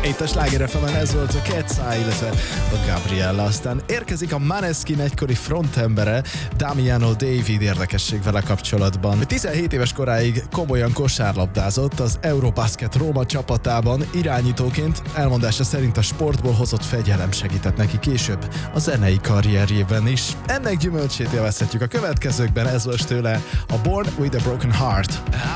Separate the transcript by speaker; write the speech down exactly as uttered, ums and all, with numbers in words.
Speaker 1: Itt a Sláger ef emen ez volt a Cat's Eye, illetve a Gabriella. Aztán érkezik a Maneskin egykori frontembere, Damiano David érdekesség vele kapcsolatban. tizenhét éves koráig komolyan kosárlabdázott az Eurobasket Róma csapatában irányítóként, elmondása szerint a sportból hozott fegyelem segített neki később a zenei karrierjében is. Ennek gyümölcsét élvezhetjük a következőkben, ez most tőle a Born with a Broken Heart.